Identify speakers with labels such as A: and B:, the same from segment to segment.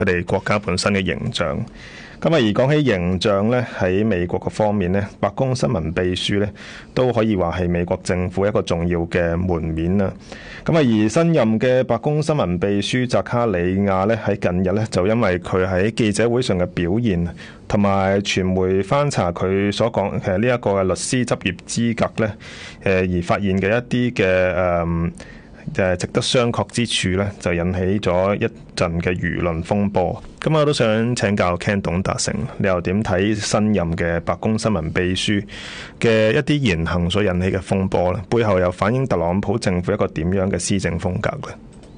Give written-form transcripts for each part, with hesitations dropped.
A: 佢哋國家本身嘅形象。咁而講起形象呢，喺美國嘅方面呢，白宮新聞秘書呢都可以話係美國政府一個重要嘅門面啦。咁而新任嘅白宮新聞秘書扎卡里亞呢，喺近日呢就因為佢喺記者會上嘅表現，同埋傳媒翻查佢所講嘅呢一個嘅律師執業資格呢，而發現嘅一啲嘅值得商榷之處呢，就引起咗一陣嘅輿論風波。咁我都想請教 Ken 董達成，你又點睇新任嘅白宮新聞秘書嘅一啲言行所引起嘅風波呢？背後又反映特朗普政府一個點樣嘅施政風格呢？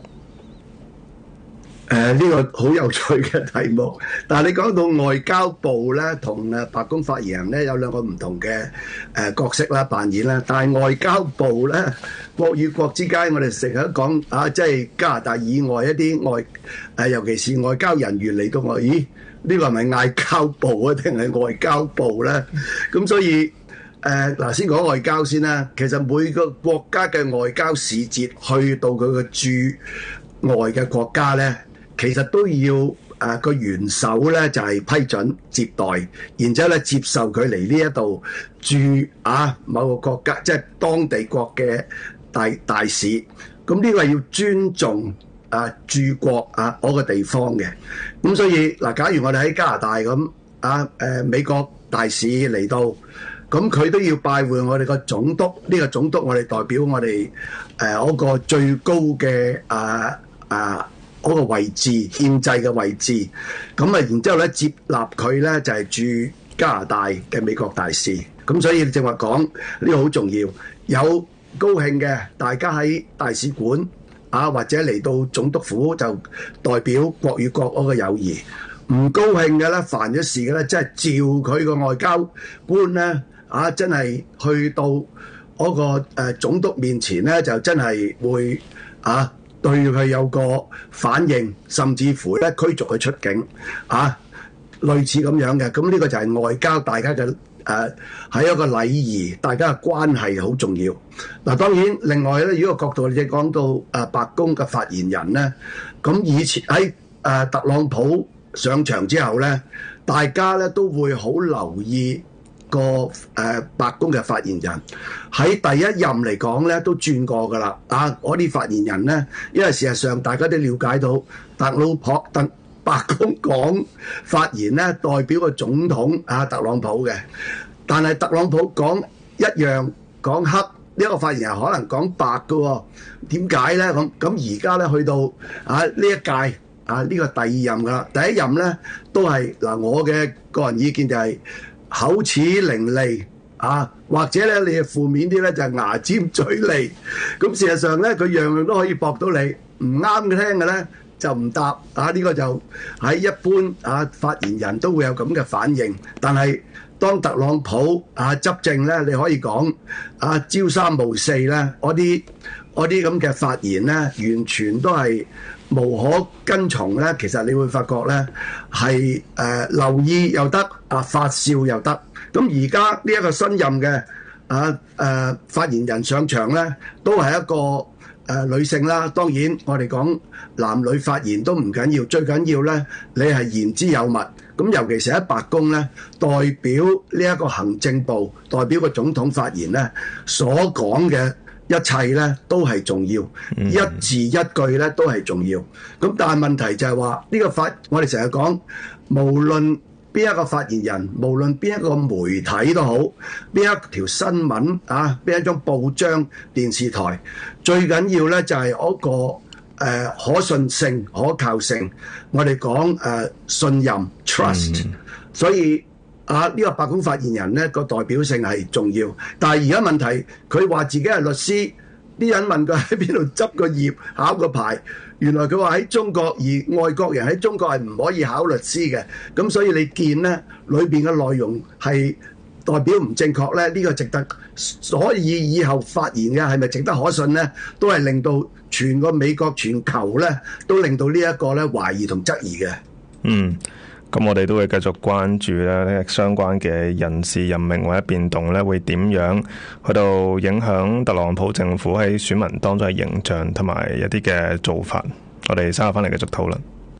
B: 呢個好有趣嘅題目，但係你講到外交部咧，同白宮發言人咧有兩個唔同嘅角色啦，扮演啦。但係外交部咧，國與國之間，我哋成日都講啊，即係加拿大以外一啲尤其是外交人員嚟到我，咦？呢個係咪外交部啊，定係外交部咧？咁所以嗱，先講外交先啦。其實每個國家嘅外交使節去到佢嘅駐外嘅國家咧，其實都要個元首咧就係批准接待，然之後咧接受佢嚟呢一度駐某個國家，即係當地國嘅大使。咁呢個係要尊重駐國嗰個地方嘅。咁所以嗱，假如我哋喺加拿大咁美國大使嚟到，咁佢都要拜會我哋個總督。呢個總督我哋代表我哋嗰個最高嘅嗰個位置，憲制嘅位置。咁然之後咧接納佢咧就係駐加拿大嘅美國大使。咁所以正話講呢個好重要。有高興嘅，大家喺大使館或者嚟到總督府就代表國與國嗰個友誼。唔高興嘅咧，煩咗事嘅咧，即係召佢個外交官咧真係去到嗰個總督面前咧，就真係會對佢有個反應，甚至乎咧驅逐佢出境類似咁樣嘅。咁呢個就係外交，大家嘅係一個禮儀，大家嘅關係好重要。嗱，當然另外咧，如果角度你講到白宮嘅發言人咧，咁以前喺特朗普上場之後咧，大家咧都會好留意個白宮嘅發言人。喺第一任嚟講咧都轉過噶啦，嗰啲發言人咧，因為事實上大家都了解到白宮講發言咧代表個總統特朗普嘅，但係特朗普講一樣講黑，呢個發言人可能講白嘅喎。點解咧？咁而家咧去到呢一屆呢個第二任噶啦，第一任咧都係嗱，我嘅個人意見就係口齒伶俐或者咧你負面啲咧就係牙尖嘴利。咁事實上咧佢樣樣都可以駁到你，唔啱嘅聽嘅咧就唔答。呢個就喺一般發言人都會有咁嘅反應。但係當特朗普執政咧，你可以講朝三暮四咧，嗰啲咁嘅發言咧，完全都係無可跟從咧。其實你會發覺咧係留意又得，發笑又得。咁而家呢一個新任嘅發言人上場咧，都係一個女性啦。當然我哋講男女發言都唔緊要，最緊要咧你係言之有物。咁尤其是喺白宮咧，代表呢一個行政部，代表個總統發言咧，所講嘅一切咧都係重要，一字一句咧都係重要。咁但係問題就係話呢個我哋成日講，無論邊一個發言人，無論邊一個媒體都好，邊一條新聞邊一張報章、電視台，最緊要咧就係嗰個可信性、可靠性。我哋講信任 trust。所以呢個白宮發言人咧個代表性係重要。但係而家問題，佢話自己係律師，啲人問佢喺邊度執個業、考個牌，原來佢話喺中國，而外國人喺中國係唔可以考律師嘅。咁所以你見咧裏邊嘅內容係代表唔正確咧，呢個值得，所以以後發言嘅係咪值得可信咧，都係令到全個美國、全球咧都令到呢一個咧懷疑同質疑嘅。
A: 咁我哋都會繼續關注咧相關嘅人事任命或者變動咧，會點樣去到影響特朗普政府喺選民當中嘅形象同埋一啲嘅做法。我哋稍後翻嚟繼續討論。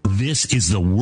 C: This is the